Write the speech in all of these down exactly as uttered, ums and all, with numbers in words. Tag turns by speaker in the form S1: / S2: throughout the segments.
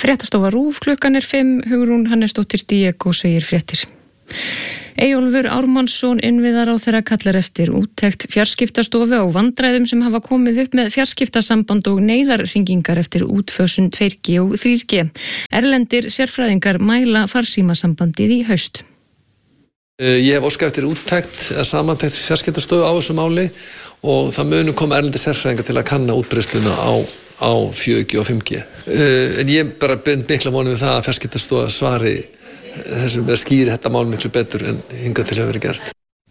S1: Fréttastofa RÚV, klukkan er fimm, Hugrún Hannesdóttir Diego segir fréttir. Eyjólfur Ármannsson innviðaráðherra kallar eftir úttekt fjarskiptastofu á vandræðum sem hafa komið upp með fjarskiptasamband og neyðarhringingar eftir útfösun tvö G og þrjú G. Erlendir sérfræðingar mæla farsímasambandið í haust.
S2: Ég hef óskað eftir úttekt eða samantekt fjarskiptastofu á þessu máli og það munu koma erlendir sérfræðingar til að kanna útbreiðsluna á, á fjögur G og fimm G. En ég bara bind mikla vonum við það að fjarskiptastofa svari þessum að skýri þetta mál miklu betur en hingað til hefur verið gert.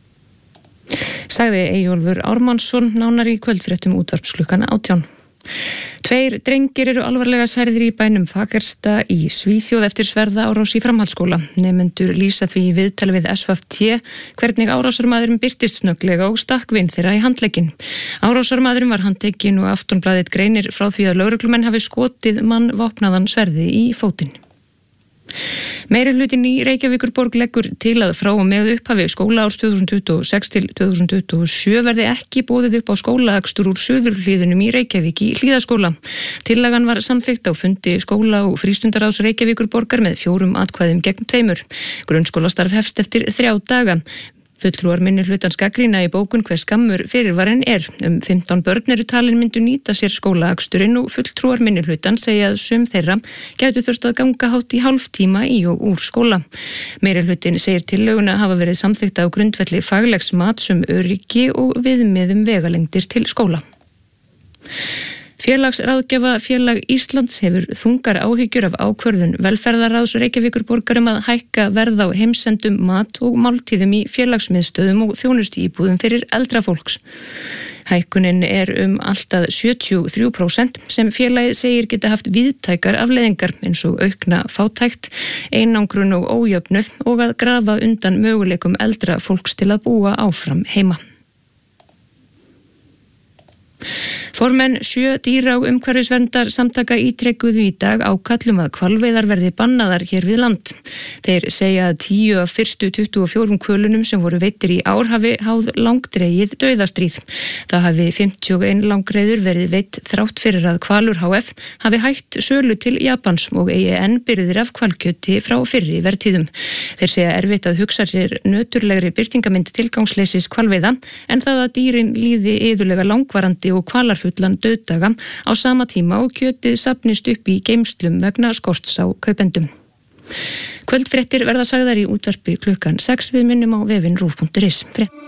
S1: Sagði Eyjólfur Ármannsson nánar í kvöldfréttum útvarpsklukkan átján. Tveir drengir eru alvarlega særðir í bænum Fagersta í Svíþjóð eftir sverða árás í framhaldsskóla. Nemendur lýsa því í viðtali við S V T hvernig árásarmaðurinn birtist snögglega og stakk vin þeirra í handlegginn. Árásarmaðurinn var handtekinn og Aftonblaðið greinir frá því að lögreglumenn hafi skotið mann vopnaðan sverði í fótinn. Meirihlutinn í Reykjavíkurborg leggur til að frá og með upphafi skólaárs tvö þúsund tuttugu og sex til tvö þúsund tuttugu og sjö verði ekki boðið upp á skólaakstur úr suðurhlíðunum í Reykjavík í Hlíðaskóla. Tillagan var samþykkt á fundi skóla- og frístundaráðs Reykjavíkurborgar með fjórum atkvæðum gegn tveimur. Grunnskólastarf hefst eftir þrjá daga. Fulltrúar minnihlutans gagnrýna í bókun hver skammur fyrirvarinn er. Um fimmtán börn eru talin myndu nýta sér skólaaksturinn og fulltrúar minnihlutans segja að sum þeirra gætu þurft að ganga hátt í hálftíma í og úr skóla. Meirihlutin segir tillöguna hafa verið samþykkt á grundvelli faglegs mats um öryggi og viðmiðum vegalengdir til skóla. Félagsráðgjafa Félag Íslands hefur þungar áhyggjur af ákvörðun velferðarráðs Reykjavíkurborgar um að hækka verð á heimsendum mat og máltíðum í félagsmiðstöðum og þjónustuíbúðum fyrir eldra fólks. Hækkunin er um allt að sjötíu og þrjú prósent sem félagið segir geta haft víðtækar afleiðingar eins og aukna fátækt, einangrun og ójöfnuð og að grafa undan möguleikum eldra fólks til að búa áfram heima. Formenn sjö dýra- og umhverfisverndar samtaka ítrekuðu í dag ákall um að hvalveiðar verði bannaðar hér við land. Þeir segja að tíu af fyrstu tuttugu og fjórum hvölunum sem voru veiddir í ár hafi háð langdregið dauðastríð. Það hafi fimmtíu og ein langreiður verið veidd þrátt fyrir að Hvalur H F hafi hætt sölu til Japans og eigi enn birgðir af hvalkjöti frá fyrri vertíðum. Þeir segja erfitt að hugsa sér nöturlegri birtingamynd tilgangsleysis hvalveiða en það að dýrin líði iðulega langvarandi og hvalarfullan dauðdaga á sama tíma og kjötið safnist upp í geymslum vegna skorts á kaupendum. Kvöldfréttir verða sagðar í útvarpi klukkan sex við minnum á vefinn rúv punktur is.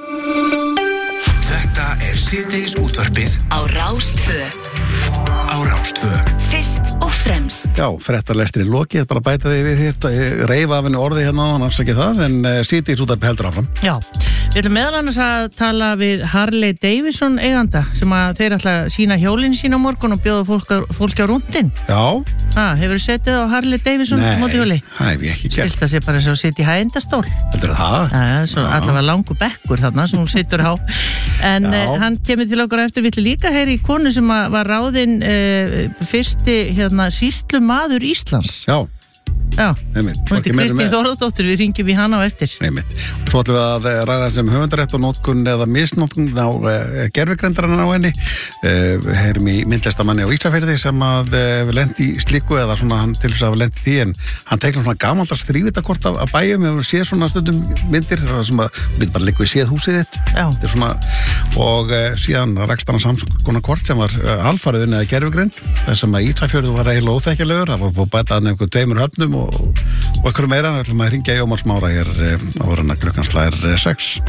S3: Þetta er síðdegis útvarpið á Rás tvö. Á Rás tvö. Fyrst og fremst.
S4: Já, fréttarlestri lokið, bara bæta því við hér, reif af henni orði hérna og náttúrulega ekki það, en síðdegis útvarpið heldur áfram.
S5: Já, við ætlum meðal annars að tala við Harley Davidson eiganda sem að þeir ætla að sína hjólinn sín á morgun og bjóða fólk, fólki á rúndin.
S4: Já.
S5: Ha, hefur þú setið á Harley Davidson mótihjóli?
S4: Nei, það hef ég ekki gert.
S5: Skilst það sé bara svo að sitja í hægindastól.
S4: Heldur það?
S5: Já, svo allavega langu bekkur þarna sem hún situr á. En uh, hann kemur til okkur eftir, við ætlum líka heyri í konu sem var ráðin uh, fyrsti hérna, sýslumaður Íslands.
S4: Já.
S5: Já,
S4: Einmitt.
S5: hún heitir Kristín Þórðardóttir, við ringjum í hana á eftir.
S4: Einmitt. Svo ætlum við að ræða sem höfundarétt og notkun eða misnotkun á uh, gervigrendarinn á henni. Uh, við heyrum í myndlistamanni á Ísafirði sem að uh, lendi í slíku eða svona hann til þess að lendi því en hann teiknar svona gamaldars þrívítakort af, af bæjum, við hefum séð svona stundum myndir sem að við bara liggum við séð húsið þitt. Já. Svona, og uh, síðan rakst hann á samskona kort sem var uh, alfarið eða gervigrind, þess að Ísafjörður var eiginlega óþekkjalegur, það var búið að bæta að nefnum tveimur höfnum og og, og eitthvað meira, en ætlum að hringja í Ómar Smára hér áður en að klukkan slær sex.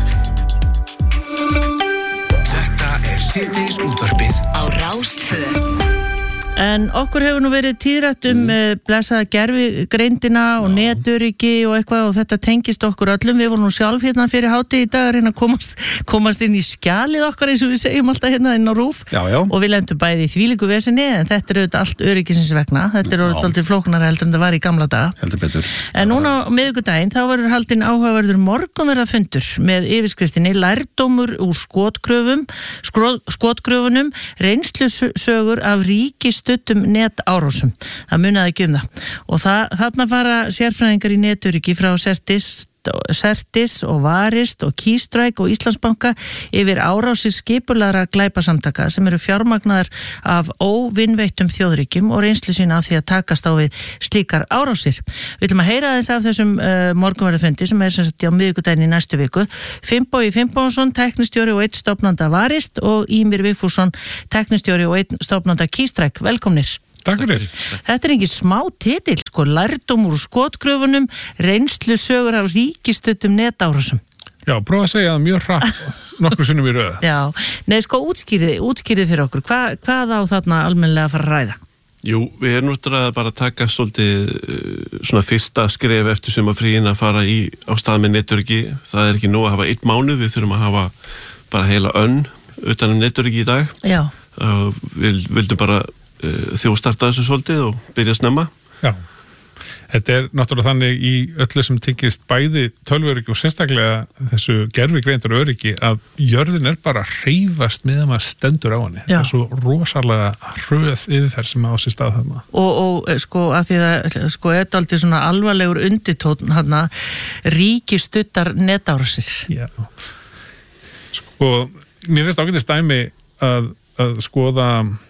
S3: Þetta er síðdegis útvarpið á Rás tvö.
S5: En okkur hefur nú verið tíðrætt um mm. blessaða gervigreindina og netöryggi og eitthvað og þetta tengist okkur öllum. Við vorum nú sjálf hérna fyrir hátíð í dag að reyna að komast, komast inn í skjalið okkar eins og við segjum alltaf hérna inn á RÚV.
S4: Já, já. Og
S5: við lendum bæði í þvílíku vesinni en þetta er auðvitað allt öryggisins vegna. Þetta er auðvitað flóknara heldur en það var í gamla daga.
S4: Heldur betur.
S5: En núna á miðvikudaginn þá verður haldinn áhugaverður morgunverðarfundur með yfirskriftinni lærdómur úr skotgröfum, skotgröfunum, reynslusögur af ríkis stuttum netárásum. Það munaði ekki um það. Og það, þarna fara sérfræðingar í netöryggi frá Certis Certis og Varist og Keystrike og Íslandsbanka yfir árásir skipulagra glæpasamtaka sem eru fjármagnaðar af óvinveittum þjóðríkjum og reynslu sína af því að takast á við slíkar árásir. Við ætlum að heyra aðeins af þessum uh, morgunverðarfundi sem er sem sagt á miðvikudaginn í næstu viku. Finnbogi Finnbogason, teknistjóri og einn stofnanda Varist og Ímir Vigfússon, teknistjóri og einn stofnanda Keystrike. Velkomnir.
S6: Takk fyrir.
S5: Þetta er ekki smá titill, sko, lærdóm úr skotgröfunum, reynslu sögur af ríkistöddum netárásum.
S6: Já, prófa að segja það mjög hratt nokkur sinnum í röð.
S5: Já, nei, sko, útskýrið, útskýrið fyrir okkur. Hva, hvað á þarna almennilega að fara að ræða?
S7: Jú, við erum náttúrulega bara að taka svolítið svona fyrsta skref eftir sumarfríin að fara í á stað með netöryggi. Það er ekki nóg að hafa einn mánuð, við þurfum að hafa bara heila önn utan um netöryggi í dag.
S5: Já.
S7: Uh, við vildum bara þjóðstarta þessu svolítið og byrja að snemma.
S6: Já, þetta er náttúrulega þannig í öllu sem tengist bæði tölvuöryggi og sérstaklega þessu gervigreindur öryggi að jörðin er bara að hreyfast meðan maður stendur á henni.
S5: Já.
S6: Það er svo rosalega hröð yfir þær sem á sér stað þarna.
S5: Og, og sko, að því að sko, þetta er aldrei svona alvarlegur undirtónn þarna ríkistuttar netárásir.
S6: Já. Sko, mér finnst ágætist dæmi að, að skoða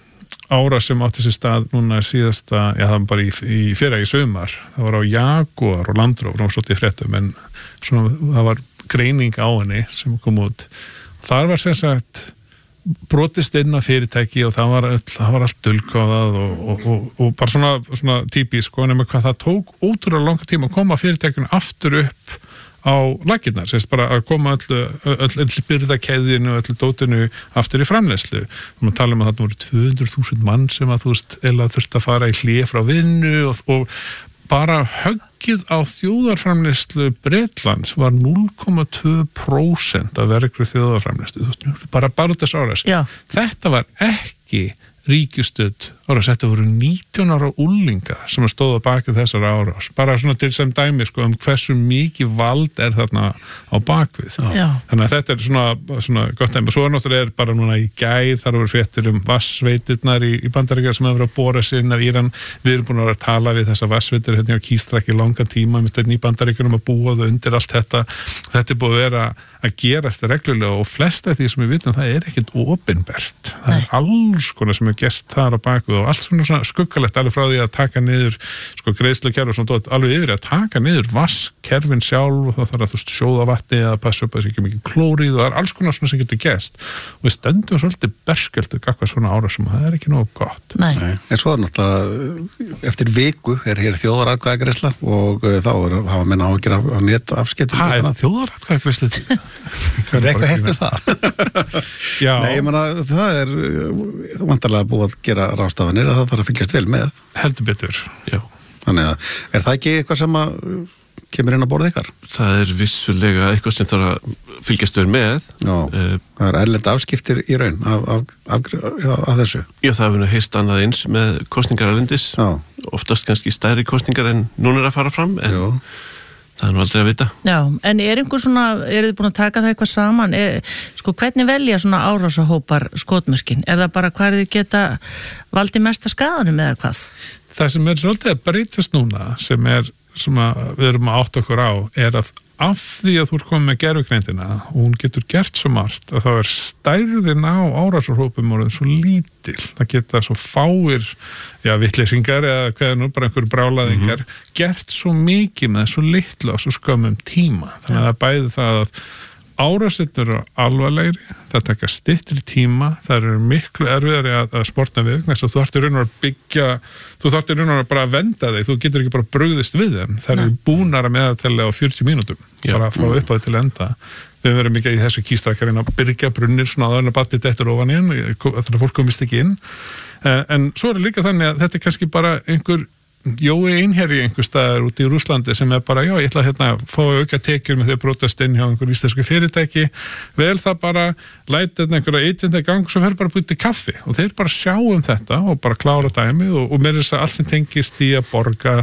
S6: ára sem átti sér stað núna síðasta, já það var bara í, í fyrra í sumar, það var á Jaguar og Land Rover og svolítið fréttum en svona, það var greining á henni sem kom út. Þar var sem sagt brotist inn að fyrirtæki og það var, öll, það var allt dulkóðað og, og, og, og bara svona, svona típisk og nema hvað það tók ótrúlega langa tíma að koma fyrirtækinu aftur upp á lakirnar, sérst bara að koma öll, öll, öll byrðakeðinu og öll dótinu aftur í framleiðslu. Við erum að tala um að þetta voru tvö hundruð þúsund mann sem að þú veist, eða þurfti að fara í hlé frá vinnu og, og bara höggið á þjóðarframleiðslu Bretlands var núll komma tvö prósent af verkri þjóðarframleiðslu. Þú veist, bara bara þess áras.
S5: Já.
S6: Þetta var ekki ríkistödd árás, þetta voru nítján ára úlingar sem stóða bakið þessar árás, bara svona til sem dæmi sko, um hversu mikið vald er þarna á bakvið.
S5: Já.
S6: Þannig að þetta er svona, svona gott dæmi. Svo er náttúrulega er bara núna í gær, þar voru fréttir um vassveiturnar í, í Bandaríkjunum sem hefur verið að bora sig inn af Íran. Við erum búin að vera að tala við þessa vassveitur hérna á Keystrike í langan tíma, mitt í Bandaríkjunum að búa þau undir allt þetta. Þetta er búið að vera að gerast reglulega og flest af því sem við vitum það er ekkert opinbert. Það er alls konar sem er gerst þar á baku og allt svona, svona skuggalegt alveg frá því að taka niður sko greiðslukerfi og svona dót, alveg yfir að taka niður vasskerfin sjálf og þá þarf að þú veist sjóða vatni eða passa upp að það sé ekki mikið klórið og það er alls konar svona sem getur gerst og við stöndum svolítið berskjöldu gagvað svona árásum og það er ekki nógu gott.
S5: Nei.
S4: Nei. En svo er náttúrulega eftir viku er hér þjóðaratkvæðagreiðsla og uh, þá er hafa menn áhyggjur af, af netafskeytum.
S6: Ha, er þjóðaratkvæðagreiðsla?
S4: Það er eitthvað hefnir það.
S6: Já.
S4: Nei, ég meina, það er vantarlega búið að gera ráðstafanir að það þarf að fylgjast vel með.
S6: Heldur betur.
S7: Já.
S4: Þannig að er það ekki eitthvað sem að kemur inn á borðið ykkar?
S7: Það er vissulega eitthvað sem þarf að fylgjast vel með.
S4: Já,
S7: uh,
S4: það er erlenda afskiptir í raun af, af, af, af, af þessu.
S7: Já, það hefur nú heyrst annað eins með kosningar erlendis.
S4: Já.
S7: Oftast kannski stærri kosningar en núna er að fara fram, en
S4: Jú.
S7: það er nú aldrei að vita.
S5: Já, en er einhver svona, eru þið búin að taka það eitthvað saman? Er, sko, hvernig velja svona árásahópar skotmörkin? Er það bara hvað þið geta valdið mesta skaðanum eða hvað?
S6: Það sem er svolítið að breytast núna sem er, sem að við erum að átta okkur á, er að af því að þú ert komið með gervigreindina og hún getur gert svo margt að þá er stærðin á árásarhópum orðin svo lítil. Það geta svo fáir, já, vitleysingar eða hvað nú, bara einhverju brálaðingar mm -hmm. gert svo mikið með svo litlu og svo skömmum tíma. Þannig að það bæði það að árásirnir eru alvarlegri, það taka styttri tíma, það eru miklu erfiðari að, að sportna við, þess að þú þarftir raun og að byggja, þú þarftir raun og að bara að venda þig, þú getur ekki bara brugðist við þeim, það eru búnar að meðaltali á fjörutíu mínútum,
S7: Já.
S6: bara frá upphæði til enda. Við verðum ekki í þessu Keystrike að byrgja brunnir svona að það er batið dettur ofan í inn, þannig að fólk komist ekki inn, en svo er líka þannig að þetta er kannski bara einhver Jói einherji einhver staðar út í Rússlandi sem er bara, já, ég ætla að hérna, fá auka tekjur með því að brotast inn hjá einhver íslensku fyrirtæki, vel það bara læta einhverja agent í gang, svo fer bara búið til kaffi og þeir bara sjá um þetta og bara klára dæmið og, og með þess að allt sem tengist í að borga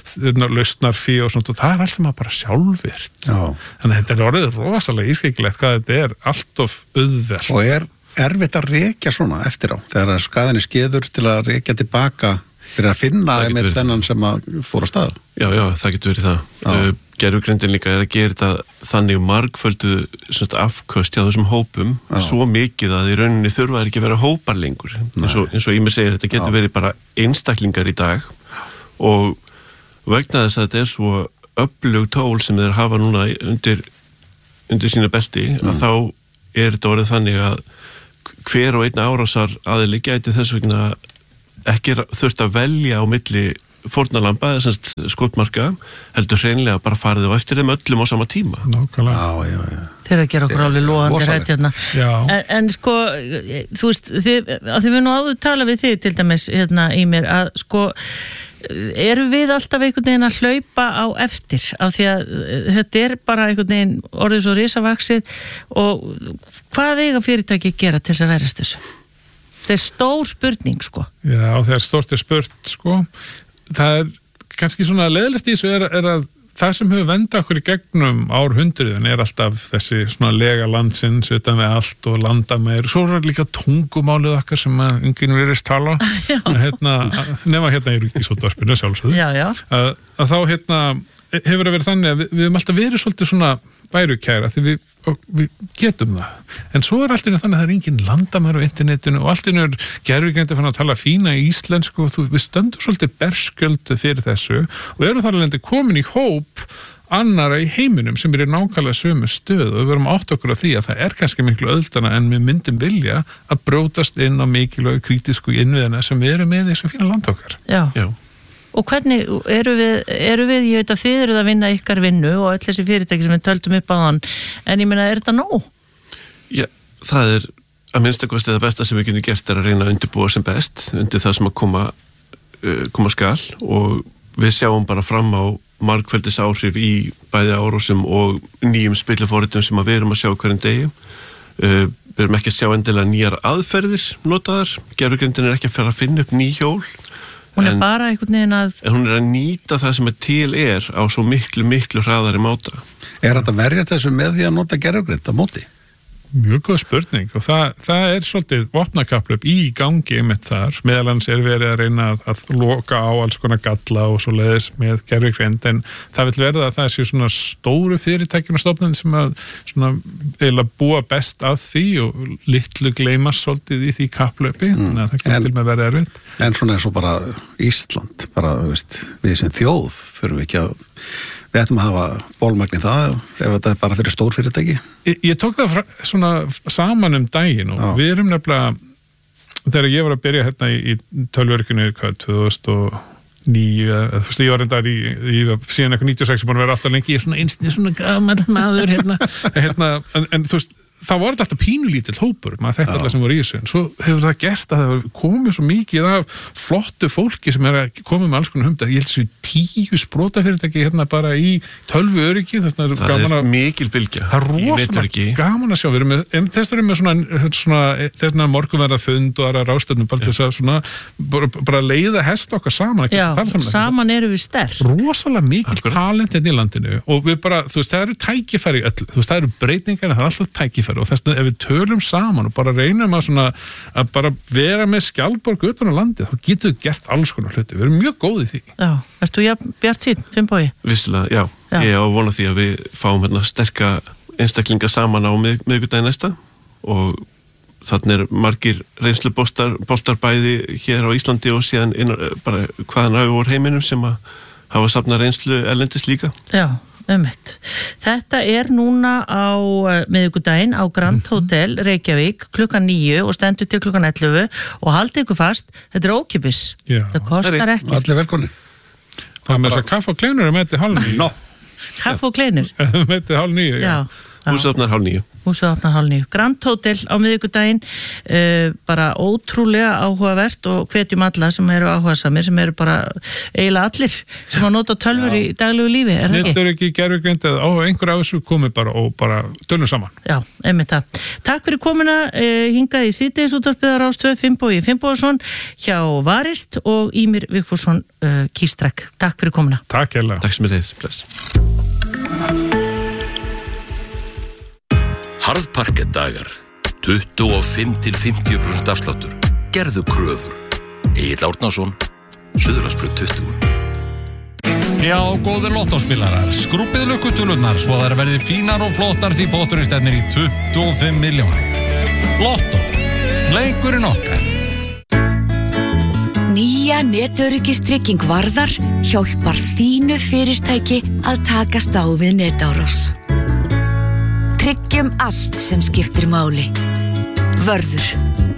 S6: lausnarfí og svona, og það er allt sem að bara sjálfvirt. Já. Þannig að þetta er orðið rosalega ískikilegt hvað þetta er allt of auðvelt.
S4: Og er erfitt að rekja svona eftir á, þegar skaðin er skeður til að rekja tilbaka fyrir að finna með þennan sem að fór á stað.
S7: Já, já, það getur verið það. Uh, Gervigreindin líka er að gera þetta þannig margföldu afköst hjá þessum hópum, já. Svo mikið að í rauninni þurfa þeir ekki að vera hópar lengur. Eins og, eins og ég mér segir, þetta getur já. Verið bara einstaklingar í dag og vegna þess að þetta er svo öflug tól sem þeir hafa núna undir, undir sína belti, mm. að þá er þetta orðið þannig að hver og einn árásar aðili gæti þess vegna ekki þurft að velja á milli fórnarlamba, eða skotmarka, heldur hreinlega bara farið á eftir þeim öllum á sama tíma.
S6: Nákvæmlega.
S4: Já, já, já.
S5: Þeir að gera okkur alveg loðandi hætt hérna. En, en sko, þú veist, þið, að þið við nú áður tala við þig til dæmis hérna í mér, að sko, eru við alltaf einhvern veginn að hlaupa á eftir, af því að þetta er bara einhvern veginn orðið svo risavaxið og hvað eiga fyrirtæki gera til þess að verðast þessu? Það er stór spurning, sko.
S6: Já, þegar stórt er spurt, sko, það er kannski svona leiðilegt í þessu er, er að það sem hefur vendað okkur í gegnum árhundruðin er alltaf þessi svona lega landsins utan við allt og landa meir. Svo er líka tungumálið okkar sem enginn virðist tala hérna, nema hérna í Ríkisútvarpinu sjálfsögðu.
S5: Já, já.
S6: Að, að þá hérna hefur það verið þannig að við, við höfum alltaf verið svolítið svona bærukæra því við, við getum það. En svo er alltaf þannig að það er engin landamæður á internetinu og alltaf er gervigreind að tala fína í íslensku og þú, við stöndum svolítið berskjöldu fyrir þessu og erum þar alveg komin í hóp annara í heiminum sem er í nákvæmlega sömu stöð og við verum átt okkur á því að það er kannski miklu öldana en við myndum vilja að brótast inn á mikilvægu krítisku innviðina sem við erum með þessu fína land okkar.
S5: Já. Já. Og hvernig eru við, eru við, ég veit að þið eruð að vinna ykkar vinnu og öll þessi fyrirtæki sem við töldum upp á hann, en ég meina, er þetta nóg?
S7: Já, það er að minnsta kosti það besta sem við getum gert er að reyna að undirbúa sem best, undir það sem að koma, uh, koma skal og við sjáum bara fram á margfeldis áhrif í bæði árásum og nýjum spillufóritum sem að við erum að sjá hverjum degi. Uh, við erum ekki að sjá endilega nýjar aðferðir notaðar, gervigreindin er ekki að fara að finna upp ný hjól.
S5: Hún er en, bara einhvern veginn að...
S7: En hún er að nýta það sem er til er á svo miklu, miklu hraðari máta.
S4: Er þetta verið þessu með því að nota gervigreind á móti?
S6: Mjög góð spurning og það, það er svolítið vopnakapphlaup í gangi einmitt þar. Meðalans er verið að reyna að, að loka á alls konar galla og svo leiðis með gervigreind en það vil verða að það sé svona stóru fyrirtækjum og stofnun sem að svona eiginlega búa best að því og litlu gleymast svolítið í því kapplaupi mm. þannig að það getur til með að vera erfitt.
S4: En svona eins og bara Ísland, bara veist, við sem þjóð þurfum við ekki að við ættum að hafa bólmagn í það ef þetta er bara fyrir stór fyrirtæki.
S6: Ég, ég tók það fra, svona saman um daginn og Já. Við erum nefnilega, þegar ég var að byrja hérna í, í tölvörkinu, hvað, tvö þúsund og níu, eða þú veist, ég var reyndar í, í síðan eitthvað níutíu og sex, búin að vera alltaf lengi, ég er svona einsnið, svona gaman maður, hérna, hérna, en, en þú veist, þá var þetta alltaf pínulítill hópur, maður þetta alltaf sem voru í þessu, en svo hefur það gerst að það komið svo mikið af flottu fólki sem er að koma með alls konar humda, ég held þessu tíu sprótafyrirtæki hérna bara í tölvu öryggi, þess að
S7: það er, er mikil bylgja,
S6: það er rosalega gaman að sjá, við erum með, þess að við erum með svona, svona þessna morgunverða fund og aðra ráðstefnum, bara þess að svona, bara, bara leiða hest okkar saman,
S5: Já, saman erum við sterk,
S6: rosalega mikil talent í landinu og við bara, þú veist, það eru tækifæri í öllu, þú veist, það eru breytingar, það er alltaf tækifæri og þess að ef við tölum saman og bara reynum að svona að bara vera með skjaldborg utan á landið, þá getum við gert alls konar hluti, við erum mjög góð í því.
S5: Já, ertu ja, Bjartsýn, Finnbogi?
S7: Vissilega, já, já. Ég á vona því að við fáum hérna sterka einstaklinga saman á mið, miðvikudaginn næsta og þannig er margir reynsluboltar boltar bæði hér á Íslandi og síðan inn, bara hvaðan á úr heiminum sem að hafa safnað reynslu erlendis líka.
S5: Já. Ummitt. Þetta er núna á miðvikudaginn á Grand Hotel Reykjavík klukkan níu og stendur til klukkan ellefu og haldið ykkur fast, þetta er ókipis.
S6: Já.
S5: Það kostar ekki.
S4: Allir velkonni.
S6: Það með þess að kaff og kleinur er með þetta hálf nýju.
S4: No.
S5: Kaff og kleinur?
S6: Með þetta hálf nýju, já.
S5: Já.
S7: Húsið opnar hálf nýju.
S5: Húsið opnar hálf nýju. Grand Hotel á miðvikudaginn, uh, bara ótrúlega áhugavert og hvetjum alla sem eru áhugasamir, sem eru bara eiginlega allir sem að nota tölfur Já. Í daglegu lífi, er það ekki?
S6: Þetta er ekki gervigreind eða á einhver af þessu komið bara og bara tölum saman.
S5: Já, einmitt það. Takk fyrir komuna, uh, hingað í síðdegisútvarpið á Rás tvö, Finnbogi Finnbogason hjá Varist og Ímir Vigfússon uh, Kýstræk. Takk fyrir komuna.
S6: Takk hella.
S7: Takk sem er þið. Bless.
S8: Harðparkettdagar, tuttugu og fimm til fimmtíu prósent afsláttur. Gerðu kröfur. Egill Árnason, Suðurlandsbraut tuttugu.
S9: Já, góðir lottóspilarar, skrúpið lukkutölurnar svo þær verði fínar og flottar því potturinn stefnir í tuttugu og fimm milljónir. Lottó, leikurinn okkar.
S3: Nýja netöryggistrygging Varðar hjálpar þínu fyrirtæki að takast á við netárás. Tryggjum allt sem skiptir máli. Vörður.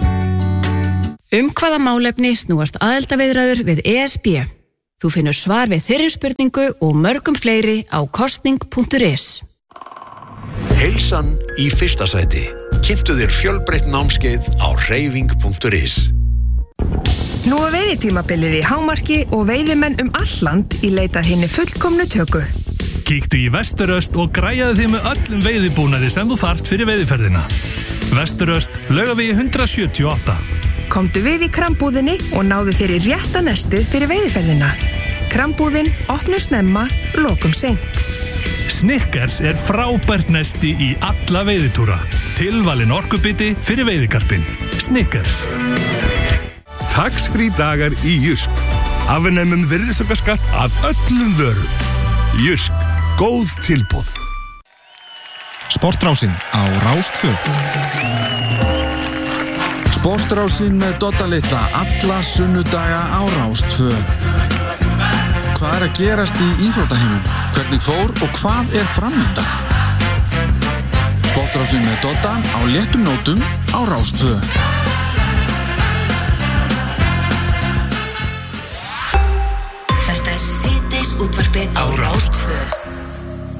S10: Um hvaða málefni snúast aðildarviðræður við E S B? Þú finnur svar við þeirri spurningu og mörgum fleiri á kosning punktur is.
S11: Heilsan í fyrsta sæti. Kynntu þér fjölbreytt námskeið á hreyfing punktur is.
S12: Nú er veiðitímabilið í hámarki og veiðimenn um all land í leitað hinni fullkomnu töku.
S13: Kíktu í Vesturöst og græjaðu þig með öllum veiðibúnaði sem þú þarft fyrir veiðiferðina. Vesturöst, Laugavegi hundrað sjötíu og átta.
S12: Komdu við í krambúðinni og náðu þér í rétta nestu fyrir veiðiferðina. Krambúðin opnur snemma, lokum seint.
S13: Snickers er frábært nesti í alla veiðitúra. Tilvalin orkubiti fyrir veiðikarpin. Snickers.
S14: Tax-free dagar í Jysk. Afnemum virðisaukaskatt af öllum vörum. Jysk, góð tilboð.
S15: Sportrásin á Rás tvö. Sportrásin með Dodda litla alla sunnudaga á Rás tvö. Hvað er að gerast í íþróttaheimum? Hvernig fór og hvað er framundan? Sportrásin með Dodda á léttum nótum á Rás tvö.
S3: Þetta er síðdeis útvarpið á Rás tvö.